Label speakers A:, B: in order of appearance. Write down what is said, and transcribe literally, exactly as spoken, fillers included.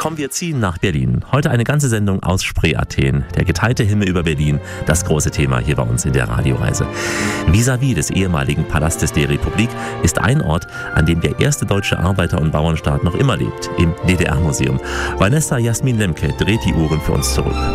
A: Komm, wir ziehen nach Berlin. Heute eine ganze Sendung aus Spree-Athen. Der geteilte Himmel über Berlin, das große Thema hier bei uns in der Radioreise. Vis-à-vis des ehemaligen Palastes der Republik ist ein Ort, an dem der erste deutsche Arbeiter- und Bauernstaat noch immer lebt, im D D R-Museum. Vanessa Jasmin Lemke dreht die Uhren für uns zurück.